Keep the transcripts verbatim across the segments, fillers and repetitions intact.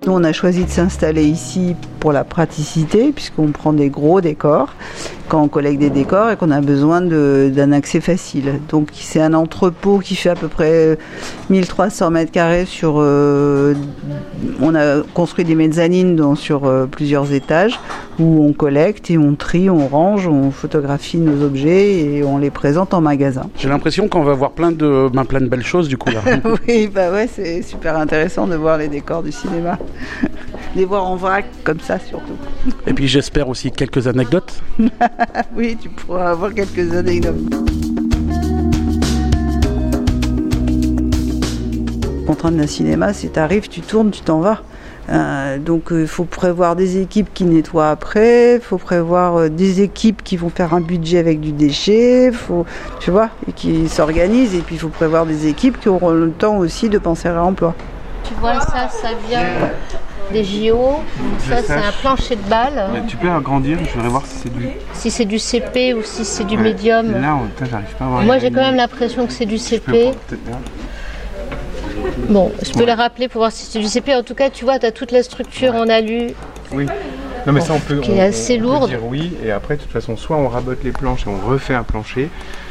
Nous, on a choisi de s'installer ici pour la praticité, puisqu'on prend des gros décors quand on collecte des décors et qu'on a besoin de, d'un accès facile. Donc, c'est un entrepôt qui fait à peu près mille trois cents mètres carrés sur... Euh, on a construit des mezzanines dans, sur euh, plusieurs étages où on collecte et on trie, on range, on photographie nos objets et on les présente en magasin. J'ai l'impression qu'on va voir plein de, ben, plein de belles choses du coup là. Oui, bah ouais, c'est super intéressant de voir les décors du cinéma. Les voir en vrac comme ça surtout. Et puis j'espère aussi quelques anecdotes. Oui, tu pourras avoir quelques anecdotes. La contrainte d'un cinéma, c'est t'arrives, tu tournes, tu t'en vas. Euh, donc il euh, faut prévoir des équipes qui nettoient après, il faut prévoir euh, des équipes qui vont faire un budget avec du déchet, faut, tu vois, et qui s'organisent. Et puis il faut prévoir des équipes qui auront le temps aussi de penser à l'emploi. Tu vois, ça, ça vient des J O. Ça, c'est un plancher de balle. Mais tu peux agrandir, je voudrais voir si c'est du... Si c'est du C P ou si c'est du ouais. médium. Là, on... Putain, j'arrive pas à voir. Moi, j'ai quand même l'impression que c'est du C P. Bon, je peux ouais. le rappeler pour voir si c'est du C P. En tout cas, tu vois, tu as toute la structure ouais. en alu. Oui. Non, mais ça, on peut, qui on, est assez on lourde. peut dire oui. Et après, de toute façon, soit on rabote les planches et on refait un plancher,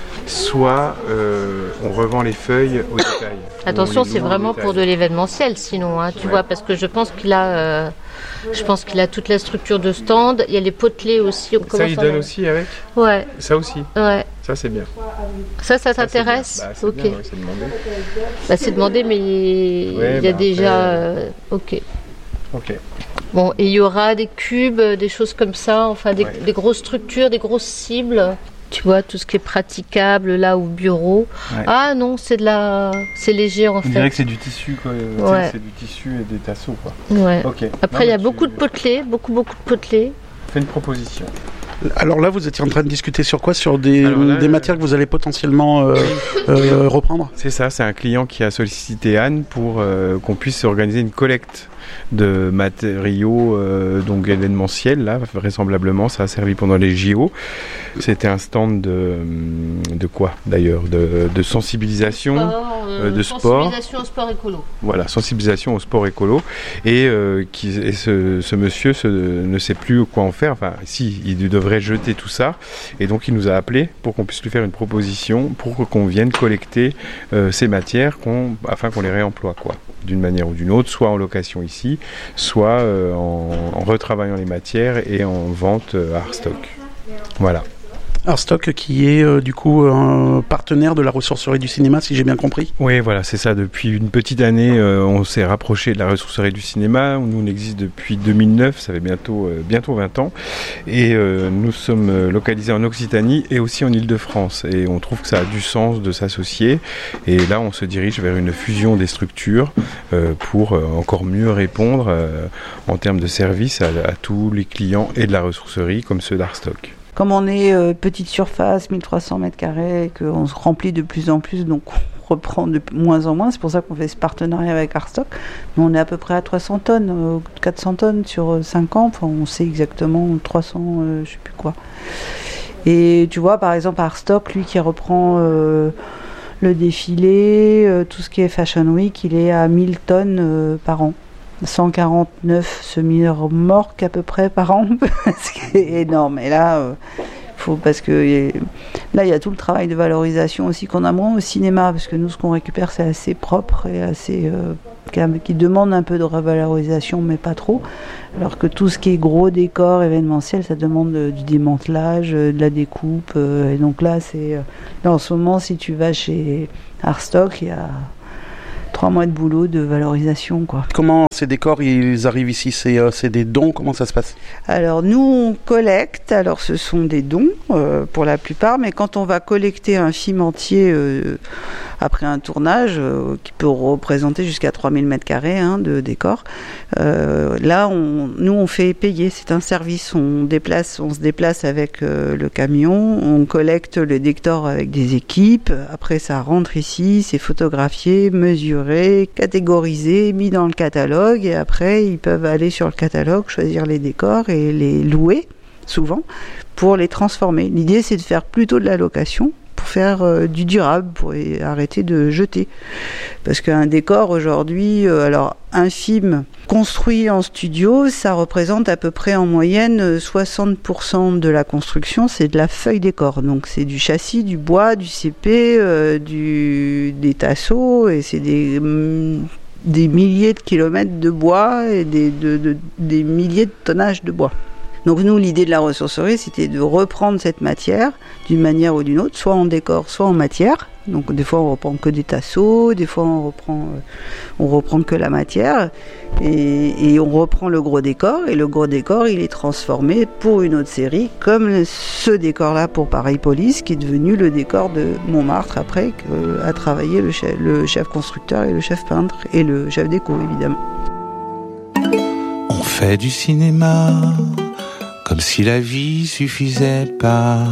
soit euh, on revend les feuilles au détail. Attention, c'est vraiment pour de l'événementiel, sinon, hein, tu ouais. vois, parce que je pense qu'il a, euh, je pense qu'il a toute la structure de stand. Il y a les potelets aussi. On ça, il donne aussi avec. Ouais. Ça aussi. Ouais. Ça, c'est bien. Ça, ça t'intéresse? Bah, c'est ok. Bien, ouais, c'est demandé. Bah, c'est demandé, mais il ouais, y a bah, déjà. Euh, ok. Ok. Bon, et il y aura des cubes, des choses comme ça, enfin des, ouais. des grosses structures, des grosses cibles. Tu vois, tout ce qui est praticable là au bureau. Ouais. Ah non, c'est de la, c'est léger en On fait. On dirait que c'est du tissu quoi. Ouais. C'est du tissu et des tasseaux quoi. Ouais. Ok. Après, il y a tu... beaucoup de potelets, beaucoup beaucoup de potelets. Fais une proposition. Alors là, vous étiez en train de discuter sur quoi? Sur des, là, des euh... matières que vous allez potentiellement euh, euh, reprendre? C'est ça, c'est un client qui a sollicité Anne pour euh, qu'on puisse organiser une collecte de matériaux euh, donc événementiels là, vraisemblablement ça a servi pendant les J O. C'était un stand de, de quoi d'ailleurs, de, de sensibilisation sport, euh, de sensibilisation sport. au sport écolo. Voilà, sensibilisation au sport écolo et, euh, qui, et ce, ce monsieur ce, ne sait plus quoi en faire, enfin si, il devrait jeter tout ça et donc il nous a appelé pour qu'on puisse lui faire une proposition pour qu'on vienne collecter euh, ces matières qu'on, afin qu'on les réemploie quoi, d'une manière ou d'une autre, soit en location ici, soit euh, en, en retravaillant les matières et en vente euh, à Arstock. Voilà. Arstock qui est euh, du coup un partenaire de la ressourcerie du cinéma, si j'ai bien compris. Oui, voilà, c'est ça. Depuis une petite année, euh, on s'est rapproché de la ressourcerie du cinéma. Nous, on existe depuis deux mille neuf, ça fait bientôt, euh, bientôt vingt ans. Et euh, nous sommes localisés en Occitanie et aussi en Île-de-France. Et on trouve que ça a du sens de s'associer. Et là, on se dirige vers une fusion des structures euh, pour euh, encore mieux répondre euh, en termes de services à, à tous les clients et de la ressourcerie comme ceux d'Arstock. Comme on est euh, petite surface, mille trois cents mètres carrés, et qu'on se remplit de plus en plus, donc on reprend de moins en moins, c'est pour ça qu'on fait ce partenariat avec Arstock. Mais on est à peu près à trois cents tonnes, euh, quatre cents tonnes sur cinq ans, enfin on sait exactement trois cents, euh, je sais plus quoi. Et tu vois, par exemple, Arstock, lui qui reprend euh, le défilé, euh, tout ce qui est Fashion Week, il est à mille tonnes euh, par an. cent quarante-neuf semi-remorques à peu près par an, ce qui est énorme. Et là, euh, faut, parce que là, il y a tout le travail de valorisation aussi qu'on a moins au cinéma, parce que nous, ce qu'on récupère, c'est assez propre et assez euh, qui demande un peu de revalorisation, mais pas trop. Alors que tout ce qui est gros décor événementiel, ça demande euh, du démantelage, euh, de la découpe. Euh, et donc là, c'est euh, là, en ce moment, si tu vas chez Arstock, il y a trois mois de boulot de valorisation, quoi. Comment ces décors ils arrivent ici? C'est, euh, c'est des dons? Comment ça se passe? Alors nous on collecte, alors ce sont des dons euh, pour la plupart, mais quand on va collecter un film entier euh, après un tournage euh, qui peut représenter jusqu'à trois mille mètres carrés hein, de décors, euh, là on, nous on fait payer, c'est un service, on, déplace, on se déplace avec euh, le camion, on collecte le décor avec des équipes, après ça rentre ici, c'est photographié, mesuré, catégorisé, mis dans le catalogue et après ils peuvent aller sur le catalogue, choisir les décors et les louer souvent pour les transformer. L'idée c'est de faire plutôt de la location pour faire euh, du durable, pour arrêter de jeter. Parce qu'un décor aujourd'hui, euh, alors un film construit en studio, ça représente à peu près en moyenne soixante pour cent de la construction, c'est de la feuille décor. Donc c'est du châssis, du bois, du C P, euh, du, des tasseaux, et c'est des... Hum, des milliers de kilomètres de bois et des, de, de, des milliers de tonnages de bois. Donc nous, l'idée de la ressourcerie, c'était de reprendre cette matière d'une manière ou d'une autre, soit en décor, soit en matière. Donc des fois, on reprend que des tasseaux, des fois, on reprend, euh, on reprend que la matière, et, et on reprend le gros décor, et le gros décor, il est transformé pour une autre série, comme ce décor-là pour Paris Police, qui est devenu le décor de Montmartre après, qu'a travaillé le chef, le chef constructeur et le chef peintre, et le chef déco, évidemment. On fait du cinéma comme si la vie suffisait pas.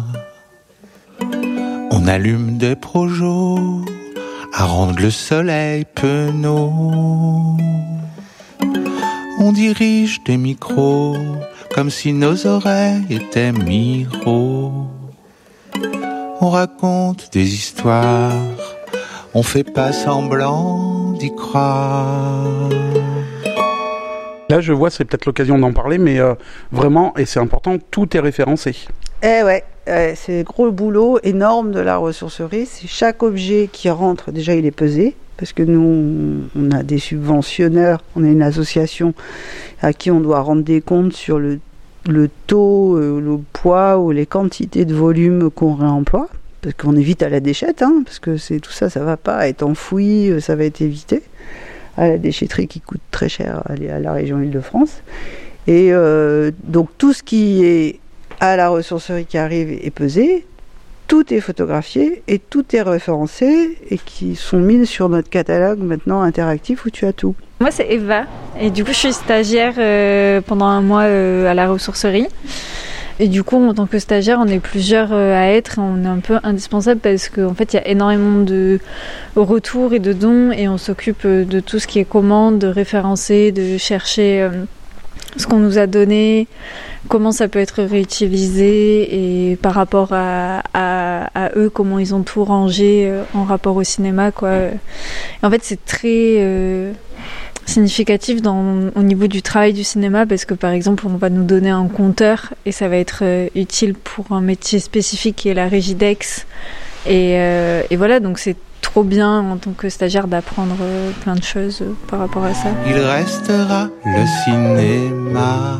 On allume des projets à rendre le soleil penaud. On dirige des micros comme si nos oreilles étaient miroirs. On raconte des histoires, on fait pas semblant d'y croire. Là, je vois, c'est peut-être l'occasion d'en parler, mais euh, vraiment, et c'est important, tout est référencé. Eh ouais, euh, c'est gros boulot énorme de la ressourcerie. C'est chaque objet qui rentre, déjà il est pesé, parce que nous, on a des subventionneurs, on est une association à qui on doit rendre des comptes sur le, le taux, euh, le poids ou les quantités de volume qu'on réemploie, parce qu'on évite à la déchette, hein, parce que c'est, tout ça, ça va pas être enfoui, ça va être évité. À la déchetterie qui coûte très cher à la région Île-de-France. Et euh, donc tout ce qui est à la ressourcerie qui arrive est pesé, tout est photographié et tout est référencé et qui sont mis sur notre catalogue maintenant interactif où tu as tout. Moi c'est Eva et du coup je suis stagiaire euh, pendant un mois euh, à la ressourcerie. Et du coup, en tant que stagiaire, on est plusieurs à être, on est un peu indispensable parce qu'en fait, il y a énormément de retours et de dons et on s'occupe de tout ce qui est commande, de référencer, de chercher ce qu'on nous a donné, comment ça peut être réutilisé et par rapport à, à, à eux, comment ils ont tout rangé en rapport au cinéma, quoi. Et en fait, c'est très... Euh, significatif dans, au niveau du travail du cinéma parce que par exemple on va nous donner un compteur et ça va être euh, utile pour un métier spécifique qui est la Régidex et, euh, et voilà donc c'est trop bien en tant que stagiaire d'apprendre euh, plein de choses euh, par rapport à ça. Il restera le cinéma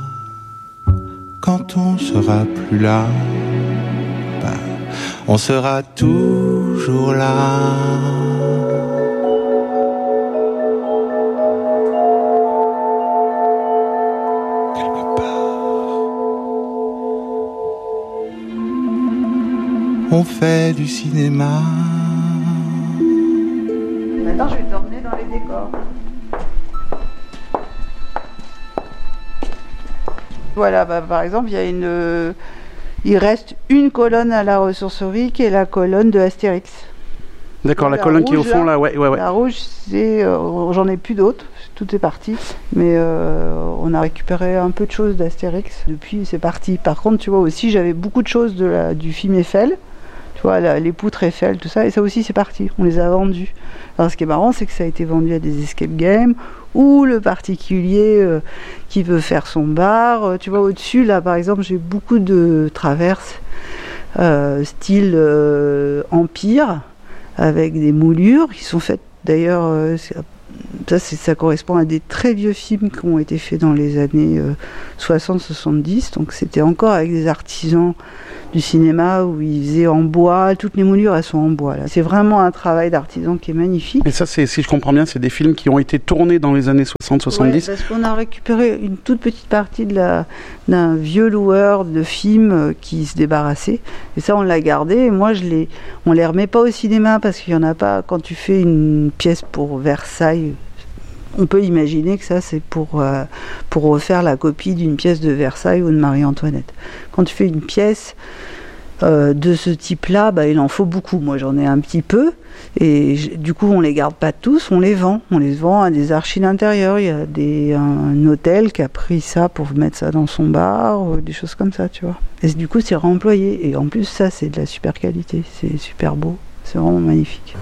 quand on sera plus là, ben, on sera toujours là. On fait du cinéma. Maintenant, je vais t'emmener dans les décors. Voilà, bah, par exemple, il y a une, euh, il reste une colonne à la ressourcerie qui est la colonne de Astérix. D'accord, la, la colonne rouge, qui est au fond là, ouais, ouais, ouais. La rouge, c'est, euh, j'en ai plus d'autres, tout est parti. Mais euh, on a récupéré un peu de choses d'Astérix depuis, c'est parti. Par contre, tu vois aussi, j'avais beaucoup de choses de la, du film Eiffel. Tu vois, la, les poutres Eiffel, tout ça, et ça aussi c'est parti, on les a vendus. Alors ce qui est marrant, c'est que ça a été vendu à des escape games, ou le particulier euh, qui veut faire son bar. Euh, tu vois, au-dessus, là, par exemple, j'ai beaucoup de traverses, euh, style euh, Empire, avec des moulures qui sont faites, d'ailleurs, euh, ça, c'est, ça correspond à des très vieux films qui ont été faits dans les années euh, soixante soixante-dix, donc c'était encore avec des artisans du cinéma où ils faisaient en bois, toutes les moulures elles sont en bois là. C'est vraiment un travail d'artisan qui est magnifique. Et ça, c'est, si je comprends bien, c'est des films qui ont été tournés dans les années soixante soixante-dix. Ouais, parce qu'on a récupéré une toute petite partie de la, d'un vieux loueur de films qui se débarrassait, et ça on l'a gardé, et moi je les, on les remet pas au cinéma parce qu'il y en a pas. Quand tu fais une pièce pour Versailles, on peut imaginer que ça c'est pour, euh, pour refaire la copie d'une pièce de Versailles ou de Marie-Antoinette. Quand tu fais une pièce Euh, de ce type-là, bah, il en faut beaucoup. Moi, j'en ai un petit peu. Et j- du coup, on les garde pas tous, on les vend. On les vend à des archis d'intérieur. Il y a des, un hôtel qui a pris ça pour mettre ça dans son bar, ou des choses comme ça, tu vois. Et du coup, c'est réemployé. Et en plus, ça, c'est de la super qualité. C'est super beau. C'est vraiment magnifique.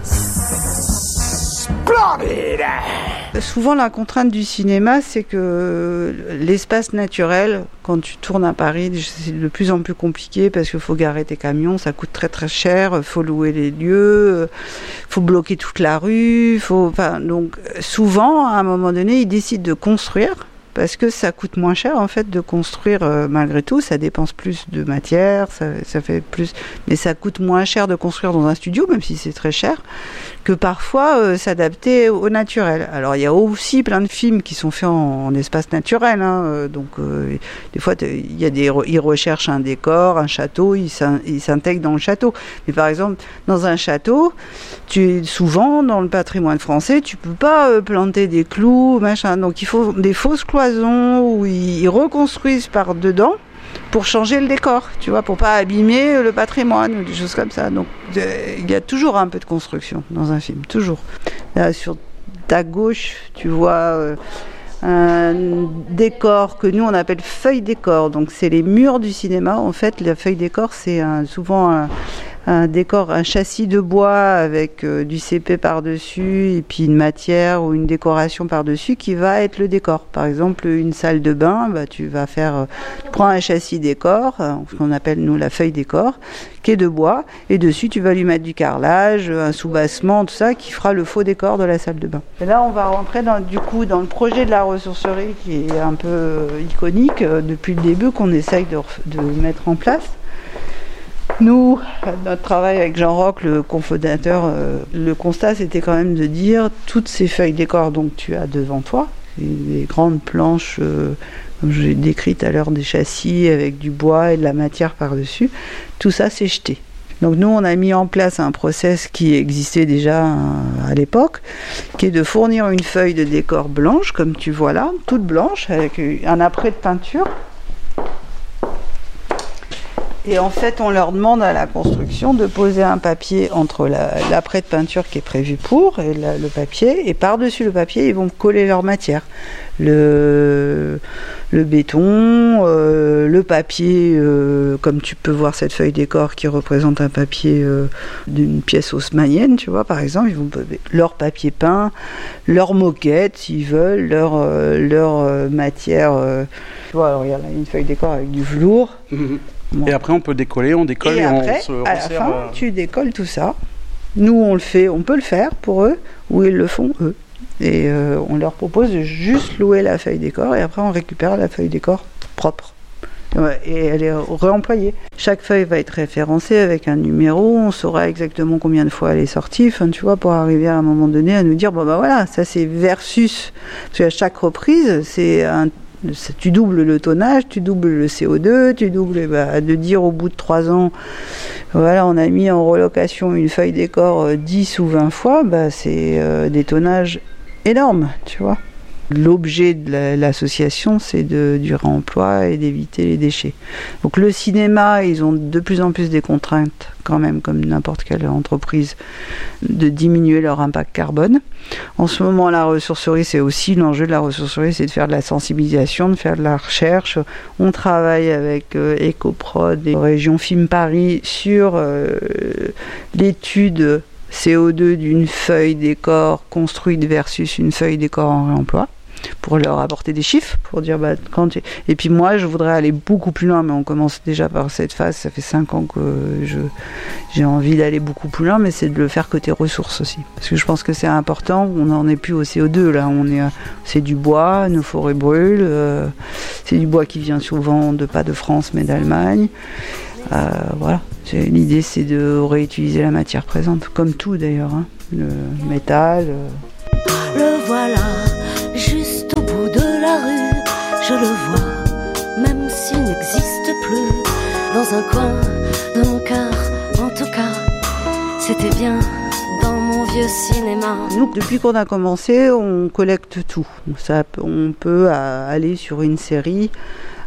Souvent, la contrainte du cinéma, c'est que l'espace naturel, quand tu tournes à Paris, c'est de plus en plus compliqué parce qu'il faut garer tes camions, ça coûte très très cher, il faut louer les lieux, il faut bloquer toute la rue. Faut, enfin, donc, souvent, à un moment donné, ils décident de construire. Parce que ça coûte moins cher en fait de construire euh, malgré tout, ça dépense plus de matière, ça, ça fait plus, mais ça coûte moins cher de construire dans un studio, même si c'est très cher, que parfois euh, s'adapter au naturel. Alors il y a aussi plein de films qui sont faits en, en espace naturel, hein, euh, donc euh, des fois il y a des, ils recherchent un décor, un château, ils, ils s'intègrent dans le château. Mais par exemple dans un château, tu souvent dans le patrimoine français, tu peux pas euh, planter des clous, machin, donc il faut des fausses cloisons où ils reconstruisent par dedans pour changer le décor, tu vois, pour pas abîmer le patrimoine ou des choses comme ça. Donc il y a toujours un peu de construction dans un film, toujours. Là, sur ta gauche, tu vois euh, un décor que nous on appelle feuille décor. Donc c'est les murs du cinéma. En fait, la feuille décor, c'est un, souvent un un décor, un châssis de bois avec euh, du C P par-dessus et puis une matière ou une décoration par-dessus qui va être le décor. Par exemple, une salle de bain, bah, tu vas faire, euh, tu prends un châssis décor, euh, ce qu'on appelle nous la feuille décor, qui est de bois, et dessus tu vas lui mettre du carrelage, un soubassement, tout ça, qui fera le faux décor de la salle de bain. Et là, on va rentrer dans, du coup dans le projet de la ressourcerie qui est un peu euh, iconique euh, depuis le début qu'on essaye de, de mettre en place. Nous, notre travail avec Jean Roch, le cofondateur, euh, le constat c'était quand même de dire toutes ces feuilles décor donc tu as devant toi, des grandes planches, euh, comme je l'ai décrit tout à l'heure, des châssis avec du bois et de la matière par-dessus, tout ça c'est jeté. Donc nous on a mis en place un process qui existait déjà euh, à l'époque, qui est de fournir une feuille de décor blanche, comme tu vois là, toute blanche, avec un après de peinture. Et en fait, on leur demande à la construction de poser un papier entre la, l'après de peinture qui est prévu pour et la, le papier, et par-dessus le papier, ils vont coller leur matière. Le, le béton, euh, le papier, euh, comme tu peux voir cette feuille décor qui représente un papier euh, d'une pièce haussmannienne, tu vois, par exemple, ils vont poser leur papier peint, leur moquette, s'ils veulent, leur, euh, leur euh, matière. Euh, tu vois, alors regarde, là, une feuille décor avec du velours. Mmh. Bon. Et après, on peut décoller, on décolle et, et après, on se à la fin, euh... tu décolles tout ça. Nous, on le fait, on peut le faire pour eux, ou ils le font eux. Et euh, on leur propose de juste louer la feuille décor, et après, on récupère la feuille décor propre. Ouais, et elle est réemployée. Chaque feuille va être référencée avec un numéro, on saura exactement combien de fois elle est sortie, enfin, tu vois, pour arriver à un moment donné à nous dire, bon ben voilà, ça c'est versus. Parce qu'à chaque reprise, c'est un tu doubles le tonnage, tu doubles le C O deux, tu doubles, bah, de dire au bout de trois ans, voilà, on a mis en relocation une feuille décor euh, dix ou vingt fois, bah, c'est euh, des tonnages énormes, tu vois. L'objet de la, l'association, c'est de, du réemploi et d'éviter les déchets. Donc le cinéma, ils ont de plus en plus des contraintes, quand même, comme n'importe quelle entreprise, de diminuer leur impact carbone. En ce moment, la ressourcerie, c'est aussi l'enjeu de la ressourcerie, c'est de faire de la sensibilisation, de faire de la recherche. On travaille avec euh, Ecoprod et Région Film Paris sur euh, l'étude C O deux d'une feuille décor construite versus une feuille décor en réemploi, pour leur apporter des chiffres, pour dire bah quand tu... et puis moi je voudrais aller beaucoup plus loin, mais on commence déjà par cette phase, ça fait cinq ans que je j'ai envie d'aller beaucoup plus loin, mais c'est de le faire côté ressources aussi, parce que je pense que c'est important, on n'en est plus au C O deux là, on est c'est du bois, nos forêts brûlent, euh, c'est du bois qui vient souvent de pas de France mais d'Allemagne. Euh, voilà, c'est, l'idée c'est de réutiliser la matière présente, comme tout d'ailleurs, hein. Le métal. Euh... Le voilà, juste au bout de la rue, je le vois, même s'il n'existe plus, dans un coin de mon cœur, en tout cas, c'était bien dans mon vieux cinéma. Nous, depuis qu'on a commencé, on collecte tout. Ça, on peut aller sur une série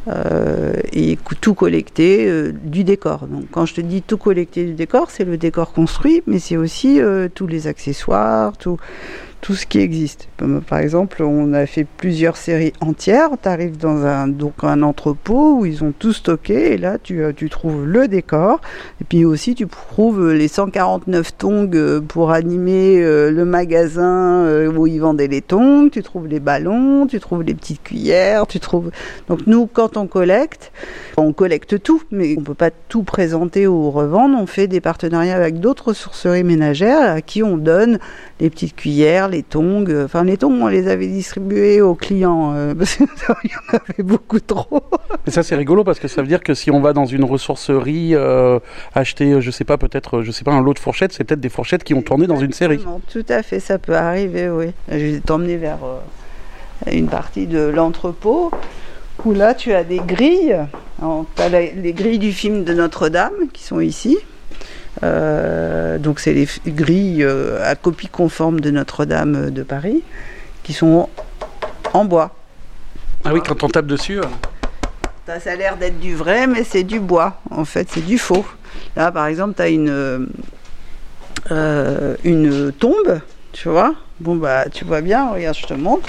euh, et tout collecter euh, du décor. Donc quand je te dis tout collecter du décor, c'est le décor construit, mais c'est aussi euh, tous les accessoires, tout, tout ce qui existe. Par exemple, on a fait plusieurs séries entières. Tu arrives dans un, donc un entrepôt où ils ont tout stocké, et là tu, tu trouves le décor, et puis aussi tu trouves les cent quarante-neuf tongs pour animer euh, le magasin euh, où ils vendaient les tongs, tu trouves les ballons, tu trouves les petites cuillères, tu trouves... Donc nous, quand on collecte, on collecte tout, mais on peut pas tout présenter ou revendre. On fait des partenariats avec d'autres ressourceries ménagères à qui on donne les petites cuillères, les tongs. Enfin, les tongs, on les avait distribués aux clients euh, parce qu'il y en avait beaucoup trop. Mais ça, c'est rigolo parce que ça veut dire que si on va dans une ressourcerie euh, acheter, je sais pas, peut-être, je sais pas, un lot de fourchettes, c'est peut-être des fourchettes qui ont tourné dans une série. Tout à fait, ça peut arriver, oui. Je vais t'emmener vers euh, une partie de l'entrepôt où là, tu as des grilles. Tu as les grilles du film de Notre-Dame qui sont ici. Euh, donc c'est les grilles euh, à copie conforme de Notre-Dame de Paris qui sont en bois. Ah oui, quand on tape dessus. Euh... Ça a l'air d'être du vrai, mais c'est du bois. En fait, c'est du faux. Là, par exemple, tu as une euh, une tombe, tu vois. Bon bah, tu vois bien. Regarde, je te montre.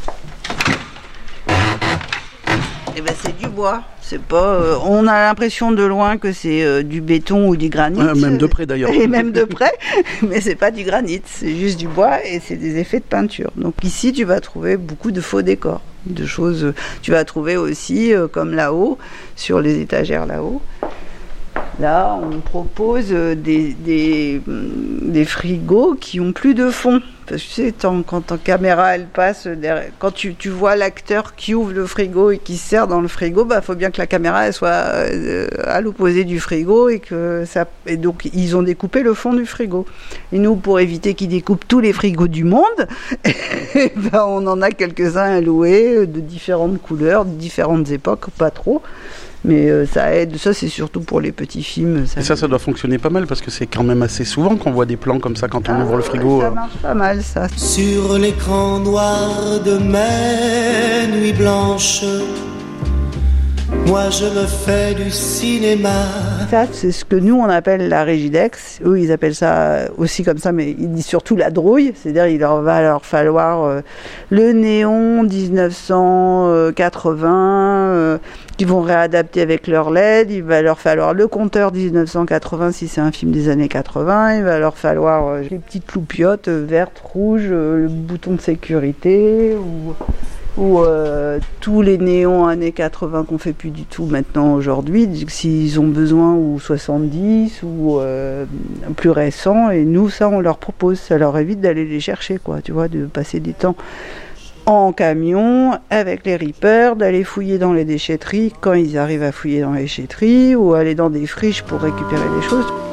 Et ben c'est du bois. C'est pas. Euh, on a l'impression de loin que c'est euh, du béton ou du granit. Euh, même de près d'ailleurs. Et même de près, mais c'est pas du granit, c'est juste du bois et c'est des effets de peinture. Donc ici, tu vas trouver beaucoup de faux décors, de choses. Tu vas trouver aussi, euh, comme là-haut, sur les étagères là-haut. Là, on propose des, des, des frigos qui ont plus de fond. Parce que tu sais, tant, quand ta caméra elle passe derrière, quand tu, tu vois l'acteur qui ouvre le frigo et qui se sert dans le frigo, bah faut bien que la caméra elle soit euh, à l'opposé du frigo et que ça. Et donc ils ont découpé le fond du frigo. Et nous, pour éviter qu'ils découpent tous les frigos du monde, et ben, on en a quelques-uns à louer de différentes couleurs, de différentes époques, pas trop. Mais euh, ça aide, ça c'est surtout pour les petits films. Ça et ça, ça doit fonctionner pas mal parce que c'est quand même assez souvent qu'on voit des plans comme ça quand on ah, ouvre le frigo. Ça marche pas mal ça. Sur l'écran noir de mes nuits blanches, moi je me fais du cinéma. Ça, c'est ce que nous on appelle la Régidex. Eux ils appellent ça aussi comme ça, mais ils disent surtout la drouille. C'est-à-dire il leur va leur falloir euh, le néon dix-neuf cent quatre-vingts euh, qu'ils vont réadapter avec leur L E D. Il va leur falloir le compteur dix-neuf cent quatre-vingts si c'est un film des années quatre-vingts. Il va leur falloir euh, les petites loupiottes euh, vertes, rouges, euh, le bouton de sécurité ou... ou euh, tous les néons années quatre-vingts qu'on fait plus du tout maintenant aujourd'hui, s'ils ont besoin, ou soixante-dix ou euh, plus récents, et nous ça on leur propose, ça leur évite d'aller les chercher quoi, tu vois, de passer des temps en camion avec les rippers, d'aller fouiller dans les déchetteries quand ils arrivent à fouiller dans les déchetteries, ou aller dans des friches pour récupérer des choses.